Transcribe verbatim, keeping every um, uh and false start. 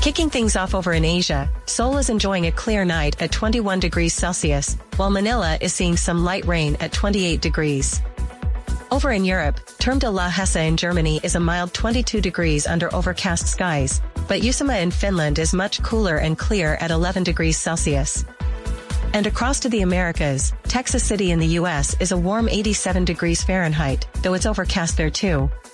Kicking things off over in Asia, Seoul is enjoying a clear night at twenty-one degrees Celsius, while Manila is seeing some light rain at twenty-eight degrees. Over in Europe, Turm de la Hesse in Germany is a mild twenty-two degrees under overcast skies, but Uusimaa in Finland is much cooler and clear at eleven degrees Celsius. And across to the Americas, Texas City in the U S is a warm eighty-seven degrees Fahrenheit, though it's overcast there too.